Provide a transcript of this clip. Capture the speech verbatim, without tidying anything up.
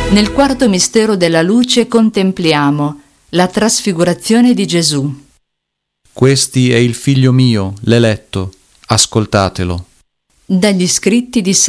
Nel quarto mistero della luce contempliamo la trasfigurazione di Gesù. Questi è il figlio mio, l'eletto, ascoltatelo. Dagli scritti di